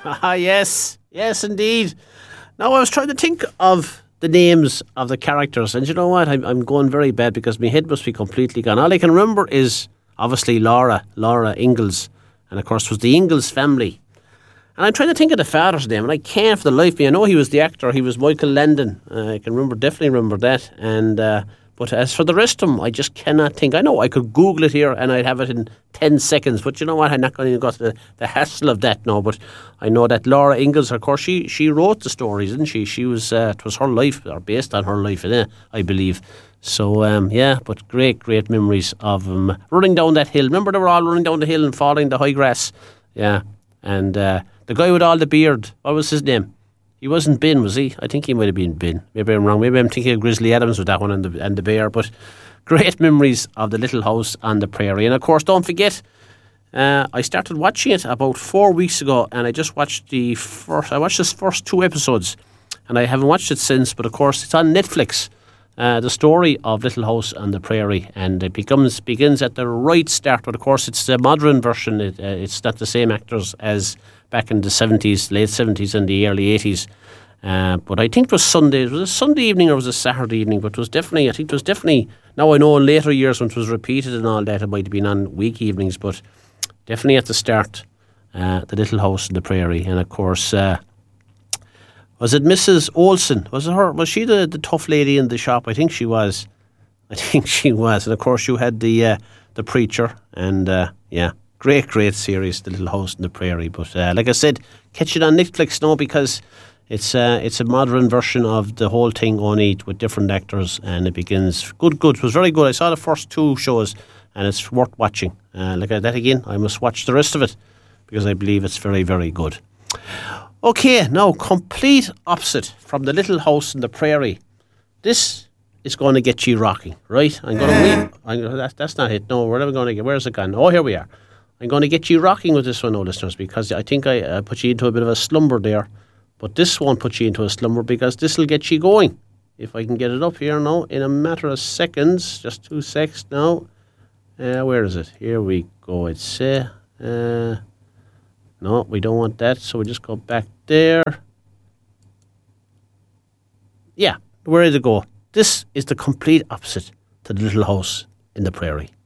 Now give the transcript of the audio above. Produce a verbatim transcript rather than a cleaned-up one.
Ah, yes. Yes, indeed. Now, I was trying to think of the names of the characters, and you know what? I'm, I'm going very bad because my head must be completely gone. All I can remember is, obviously, Laura, Laura Ingalls, and of course, it was the Ingalls family. And I'm trying to think of the father's name, and I can't for the life of me. I know he was the actor. He was Michael Landon. Uh, I can remember, definitely remember that. And uh, but as for the rest of them, I just cannot think. I know I could Google it here, and I'd have it in ten seconds. But you know what? I'm not going to go to the, the hassle of that now. But I know that Laura Ingalls, of course, she she wrote the stories, didn't she? She was uh, it was her life, or based on her life, eh, I believe. So, um, yeah, but great, great memories of them running down that hill. Remember, they were all running down the hill and falling the high grass. Yeah, and uh, the guy with all the beard, what was his name? He wasn't Ben, was he? I think he might have been Ben. Maybe I'm wrong. Maybe I'm thinking of Grizzly Adams with that one and the, and the bear. But great memories of the Little House on the Prairie. And of course, don't forget, uh, I started watching it about four weeks ago, and I just watched the first. I watched the first two episodes, and I haven't watched it since. But of course, it's on Netflix. Uh, the story of Little House on the Prairie, and it becomes begins at the right start. But of course, it's the modern version. It, uh, it's not the same actors as back in the seventies, late seventies, and the early eighties. Uh, but I think it was Sunday. It was a Sunday evening or was it a Saturday evening? But it was definitely. I think it was definitely. Now I know in later years when it was repeated and all that, it might have been on week evenings, but definitely at the start, uh, the Little House on the Prairie, and of course. Uh, Was it Missus Olsen? Was it her? Was she the, the tough lady in the shop? I think she was. I think she was. And of course, you had the uh, the preacher, and uh, yeah, great, great series, The Little House on the Prairie. But uh, like I said, catch it on Netflix now because it's uh, it's a modern version of the whole thing, only with different actors, and it begins good. Good. It was very good. I saw the first two shows, and it's worth watching. Uh, like that again, I must watch the rest of it because I believe it's very, very good. Okay, now, complete opposite from the Little House on the Prairie. This is going to get you rocking, right? I'm going to wait. I'm gonna, that, that's not it. No, where am I going to get? Where's it gone? Oh, here we are. I'm going to get you rocking with this one, now, listeners, because I think I uh, put you into a bit of a slumber there. But this won't put you into a slumber because this will get you going. If I can get it up here now in a matter of seconds, just two seconds now. Uh, where is it? Here we go. It's... Uh, uh, No, we don't want that, so we just go back there. Yeah, where did it go? This is the complete opposite to the Little House in the Prairie.